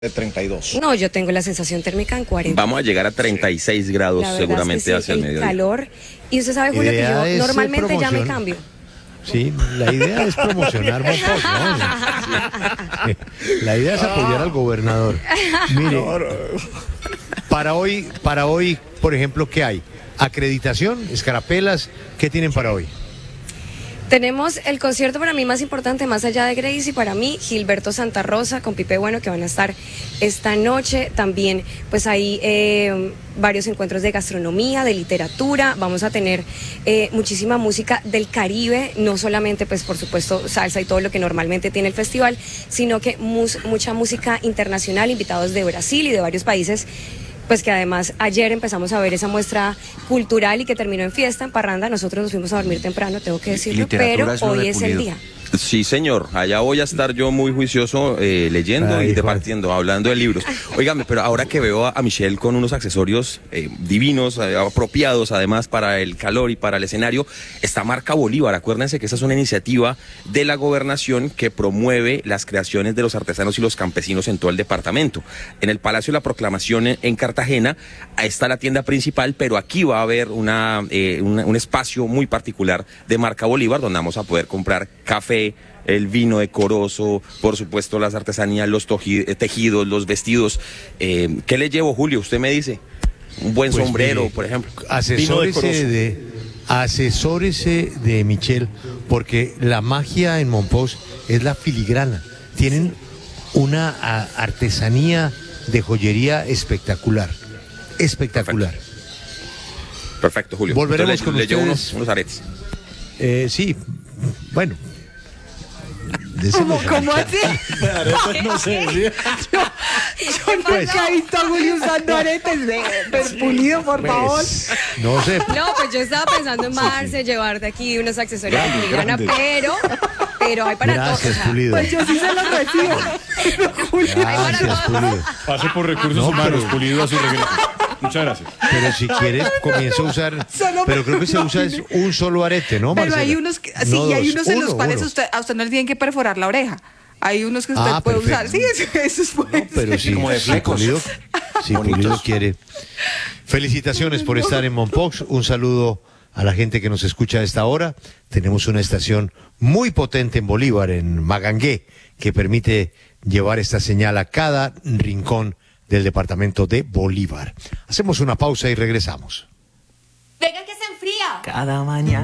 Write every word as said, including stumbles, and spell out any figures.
de treinta y dos. No, yo tengo la sensación térmica en cuarenta. Vamos a llegar a treinta y seis grados seguramente es que sí, hacia el, el mediodía. calor. Y usted sabe, Julio, que yo normalmente ya me cambio. Sí, la idea es promocionar Monpós, ¿no? Sí. La idea es apoyar al gobernador. Mire, para hoy, para hoy, por ejemplo, ¿qué hay? Acreditación, escarapelas, ¿qué tienen para hoy? Tenemos el concierto para mí más importante, más allá de Grace, y para mí Gilberto Santa Rosa con Pipe Bueno, que van a estar esta noche. También pues hay eh, varios encuentros de gastronomía, de literatura. Vamos a tener eh, muchísima música del Caribe, no solamente pues por supuesto salsa y todo lo que normalmente tiene el festival, sino que mus mucha música internacional, invitados de Brasil y de varios países, pues que además ayer empezamos a ver esa muestra cultural y que terminó en fiesta, en parranda. Nosotros nos fuimos a dormir temprano, tengo que decirlo, pero es hoy es el día. Sí, señor, allá voy a estar yo muy juicioso eh, leyendo Ay, y departiendo, hablando de libros. Óigame, pero ahora que veo a, a Michelle con unos accesorios eh, divinos, eh, apropiados además para el calor y para el escenario, está Marca Bolívar. Acuérdense que esa es una iniciativa de la gobernación que promueve las creaciones de los artesanos y los campesinos en todo el departamento. En el Palacio de la Proclamación en, en Cartagena está la tienda principal, pero aquí va a haber una, eh, una, un espacio muy particular de Marca Bolívar donde vamos a poder comprar café, el vino decoroso, por supuesto las artesanías, los tejidos, los vestidos. Eh, ¿Qué le llevo, Julio? Usted me dice. Un buen pues sombrero, mire, por ejemplo. Asesórese de, asesórese de Michelle, porque la magia en Monpós es la filigrana. Tienen una a, artesanía de joyería espectacular. Espectacular. Perfecto, Perfecto Julio. Volveremos Entonces, con le, ustedes. Le llevo unos, unos aretes. Eh, sí, bueno. ¿Cómo, ¿Cómo así? Aretes no sé. Yo, yo nunca he visto a Julio usando aretes de, de pulido, por pues, favor. No sé. No, pues yo estaba pensando en Marce, sí. llevar de aquí unos accesorios de filigrana, pero, pero hay para todos. Gracias, Pulido. Pues yo sí se los recibo. Gracias, Pulido. Pase por recursos no, humanos, pero... Pulido a su regreso. Muchas gracias. Pero si quiere, comienza a usar. Solo pero creo que se usa es un solo arete, ¿no, Marcela? Pero hay unos, que, sí, no y hay unos uno, en los cuales usted, a usted no le tienen que perforar la oreja. Hay unos que usted ah, puede perfecto. usar. Sí, eso, eso puede no, pero sí, como de flecos. Si Pulido, si Pulido quiere. Felicitaciones por estar en Monpós. Un saludo a la gente que nos escucha a esta hora. Tenemos una estación muy potente en Bolívar, en Magangué, que permite llevar esta señal a cada rincón del departamento de Bolívar. Hacemos una pausa y regresamos. Venga que se enfría. Cada mañana.